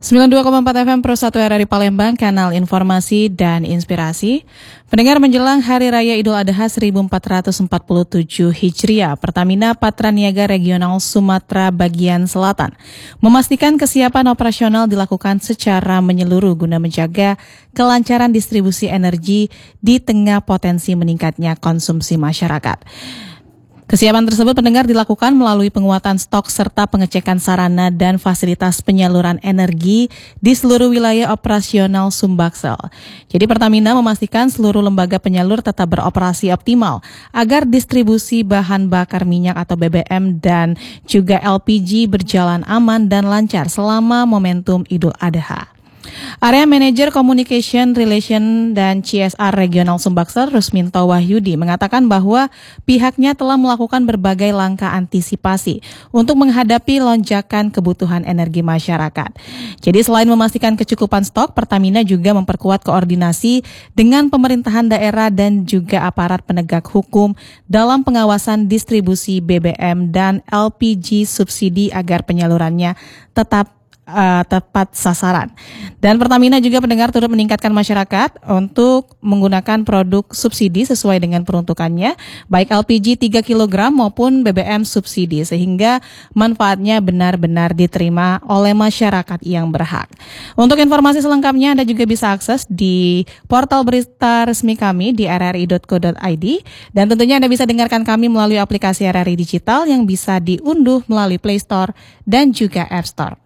92,4 FM Pro 1 RRI Palembang, kanal informasi dan inspirasi. Pendengar, menjelang Hari Raya Idul Adha 1447 Hijriah, Pertamina Patraniaga Regional Sumatera Bagian Selatan memastikan kesiapan operasional dilakukan secara menyeluruh guna menjaga kelancaran distribusi energi di tengah potensi meningkatnya konsumsi masyarakat. Kesiapan tersebut, pendengar, dilakukan melalui penguatan stok serta pengecekan sarana dan fasilitas penyaluran energi di seluruh wilayah operasional Sumbaksel. Jadi Pertamina memastikan seluruh lembaga penyalur tetap beroperasi optimal agar distribusi bahan bakar minyak atau BBM dan juga LPG berjalan aman dan lancar selama momentum Idul Adha. Area Manager Communication Relation dan CSR Regional Sumbaksel, Rusminto Wahyudi, mengatakan bahwa pihaknya telah melakukan berbagai langkah antisipasi untuk menghadapi lonjakan kebutuhan energi masyarakat. Jadi selain memastikan kecukupan stok, Pertamina juga memperkuat koordinasi dengan pemerintahan daerah dan juga aparat penegak hukum dalam pengawasan distribusi BBM dan LPG subsidi agar penyalurannya tetap tepat sasaran. Dan Pertamina juga, pendengar, turut meningkatkan masyarakat untuk menggunakan produk subsidi sesuai dengan peruntukannya, baik LPG 3 kg maupun BBM subsidi, sehingga manfaatnya benar-benar diterima oleh masyarakat yang berhak. Untuk informasi selengkapnya Anda juga bisa akses di portal berita resmi kami di rri.co.id, dan tentunya Anda bisa dengarkan kami melalui aplikasi RRI Digital yang bisa diunduh melalui Play Store dan juga App Store.